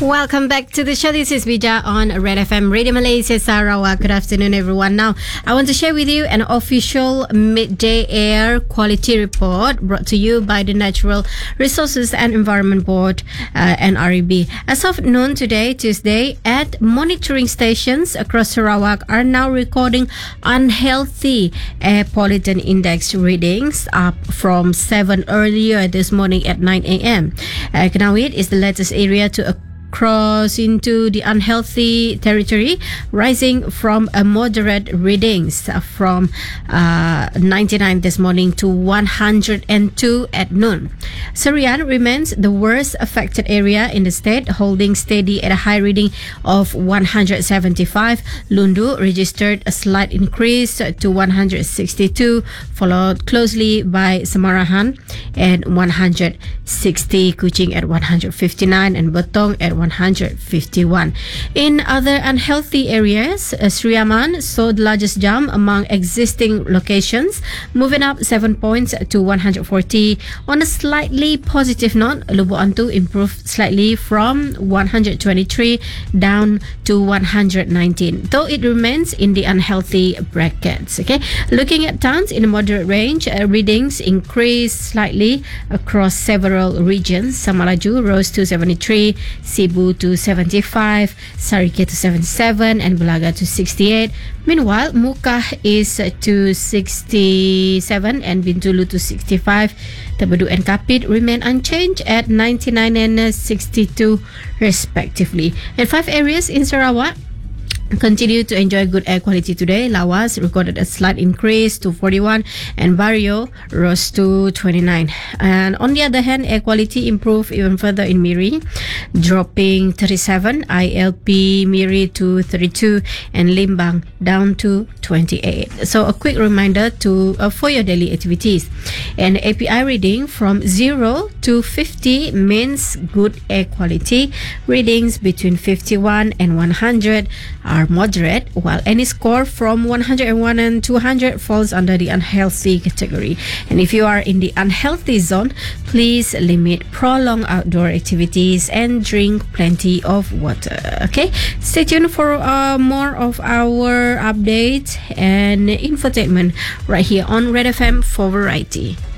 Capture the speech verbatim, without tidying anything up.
Welcome back to the show. This is Bija on Red F M Radio Malaysia Sarawak. Good afternoon, everyone. Now, I want to share with you an official midday air quality report brought to you by the Natural Resources and Environment Board, uh, N R E B. As of noon today, Tuesday, at monitoring stations across Sarawak are now recording unhealthy air pollutant index readings, up from seven earlier this morning at nine a.m. Uh, Knowit is the latest area to cross into the unhealthy territory, rising from a moderate readings from uh, ninety-nine this morning to one hundred two at noon. Serian remains the worst affected area in the state, holding steady at a high reading of one hundred seventy-five. Lundu registered a slight increase to one hundred sixty-two, followed closely by Samarahan at one hundred sixty, Kuching at one hundred fifty-nine, and Betong at one hundred fifty-one. In other unhealthy areas, uh, Sri Aman saw the largest jump among existing locations, moving up seven points to one hundred forty. On a slightly positive note, Lubuk Antu improved slightly from one hundred twenty-three down to one hundred nineteen, though it remains in the unhealthy brackets. Okay, looking at towns in a moderate range, uh, readings increased slightly across several regions. Samalaju rose to seventy-three, Cebu to seventy-five, Sarike to seventy-seven, and Bulaga to sixty-eight. Meanwhile, Mukah is to sixty-seven and Bintulu to sixty-five. Tabadu and Kapit remain unchanged at ninety-nine and sixty-two respectively. And five areas in Sarawak continue to enjoy good air quality today. Lawas recorded a slight increase to forty-one, and Barrio rose to twenty-nine. And on the other hand, air quality improved even further in Miri, dropping thirty-seven, I L P Miri to thirty-two, and Limbang down to twenty-eight. So a quick reminder to uh, for your daily activities. An A P I reading from zero to fifty means good air quality. Readings between fifty-one and one hundred are moderate, while any score from one hundred one and two hundred falls under the unhealthy category. And if you are in the unhealthy zone, please limit prolonged outdoor activities and drink plenty of water. Okay, stay tuned for uh, more of our updates and infotainment right here on Red F M for variety.